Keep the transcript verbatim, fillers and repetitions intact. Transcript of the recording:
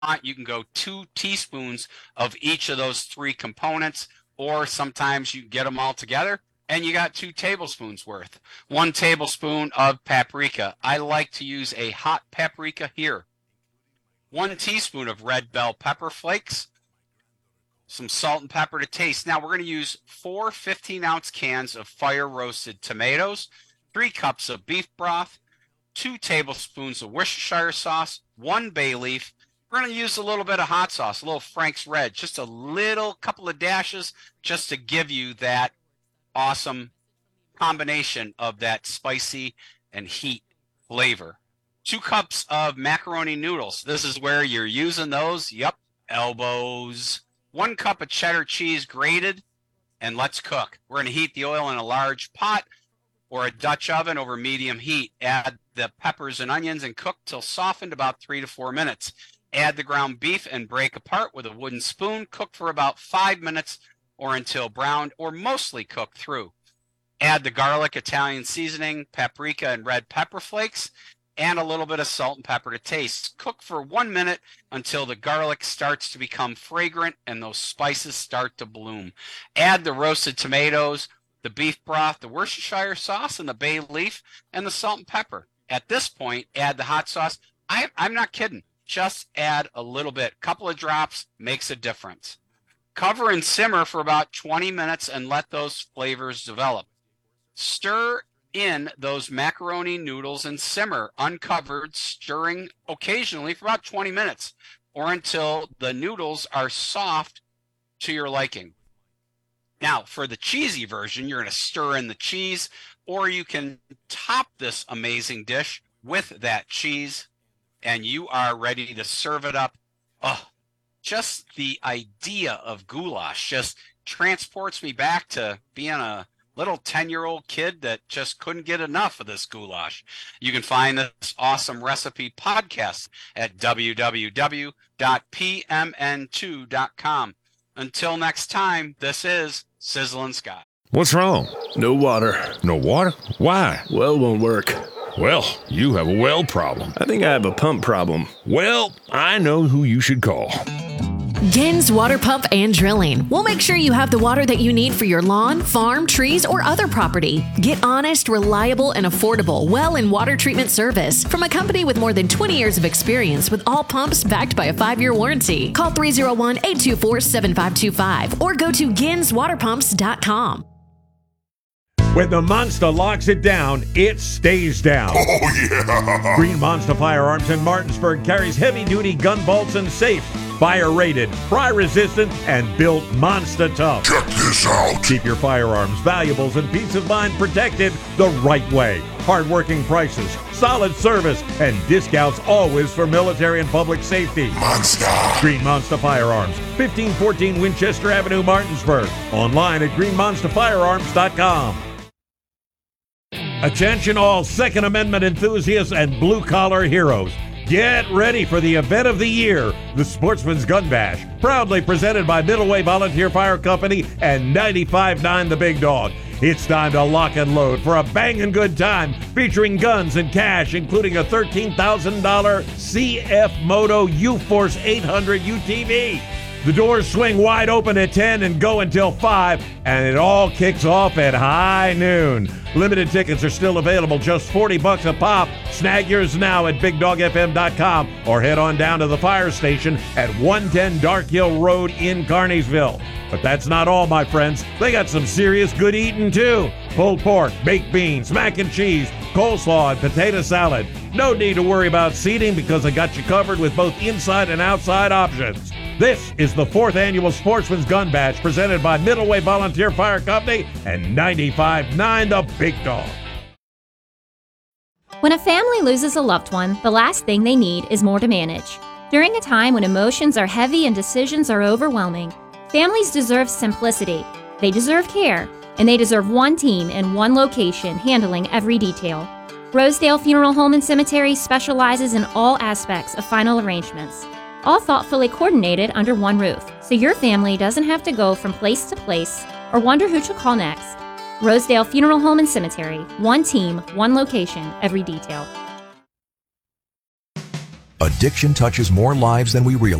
you can go two teaspoons of each of those three components, or sometimes you get them all together and you got two tablespoons worth. One tablespoon of paprika. I like to use a hot paprika here. One teaspoon of red bell pepper flakes. Some salt and pepper to taste. Now we're going to use four fifteen ounce cans of fire roasted tomatoes, three cups of beef broth, two tablespoons of Worcestershire sauce, one bay leaf. We're going to use a little bit of hot sauce, a little Frank's Red, just a little couple of dashes just to give you that awesome combination of that spicy and heat flavor. Two cups of macaroni noodles. This is where you're using those. Yep, elbows. One cup of cheddar cheese grated, and let's cook. We're going to heat the oil in a large pot or a Dutch oven over medium heat. Add the peppers and onions and cook till softened about three to four minutes. Add the ground beef and break apart with a wooden spoon. Cook for about five minutes or until browned or mostly cooked through. Add the garlic, Italian seasoning, paprika, and red pepper flakes, and a little bit of salt and pepper to taste. Cook for one minute until the garlic starts to become fragrant and those spices start to bloom. Add the roasted tomatoes, the beef broth, the Worcestershire sauce, and the bay leaf, and the salt and pepper. At this point, add the hot sauce. I, I'm not kidding. Just add a little bit. A couple of drops makes a difference. Cover and simmer for about twenty minutes and let those flavors develop. Stir in those macaroni noodles and simmer uncovered, stirring occasionally for about twenty minutes or until the noodles are soft to your liking. Now, for the cheesy version, you're going to stir in the cheese, or you can top this amazing dish with that cheese, and you are ready to serve it up. Oh, just the idea of goulash just transports me back to being a little ten-year-old kid that just couldn't get enough of this goulash. You can find this awesome recipe podcast at w w w dot p m n two dot com. Until next time, this is Sizzlin' Scott. What's wrong? No water. No water? Why? Well won't work. Well, you have a well problem. I think I have a pump problem. Well, I know who you should call. Gins Water Pump and Drilling. We'll make sure you have the water that you need for your lawn, farm, trees, or other property. Get honest, reliable, and affordable well and water treatment service from a company with more than twenty years of experience with all pumps backed by a five-year warranty. Call three oh one, eight two four, seven five two five or go to gins water pumps dot com. When the Monster locks it down, it stays down. Oh, yeah! Green Monster Firearms in Martinsburg carries heavy-duty gun vaults and safes. Fire-rated, fry-resistant, and built monster tough. Check this out. Keep your firearms, valuables, and peace of mind protected the right way. Hard-working prices, solid service, and discounts always for military and public safety. Monster. Green Monster Firearms, fifteen fourteen Winchester Avenue, Martinsburg. Online at green monster firearms dot com. Attention all Second Amendment enthusiasts and blue-collar heroes. Get ready for the event of the year, the Sportsman's Gun Bash, proudly presented by Middle Way Volunteer Fire Company and ninety-five point nine The Big Dog. It's time to lock and load for a banging good time featuring guns and cash, including a thirteen thousand dollars C F Moto U-Force eight hundred U T V. The doors swing wide open at ten and go until five, and it all kicks off at high noon. Limited tickets are still available, just forty bucks a pop. Snag yours now at big dog f m dot com or head on down to the fire station at one ten Dark Hill Road in Carneysville. But that's not all, my friends. They got some serious good eating, too. Pulled pork, baked beans, mac and cheese, coleslaw, and potato salad. No need to worry about seating because I got you covered with both inside and outside options. This is the fourth annual Sportsman's Gun Bash presented by Middle Way Volunteer Fire Company and ninety-five point nine The Big Dog. When a family loses a loved one, the last thing they need is more to manage. During a time when emotions are heavy and decisions are overwhelming, families deserve simplicity, they deserve care, and they deserve one team in one location handling every detail. Rosedale Funeral Home and Cemetery specializes in all aspects of final arrangements, all thoughtfully coordinated under one roof, so your family doesn't have to go from place to place or wonder who to call next. Rosedale Funeral Home and Cemetery, one team, one location, every detail. A addiction touches more lives than we realize.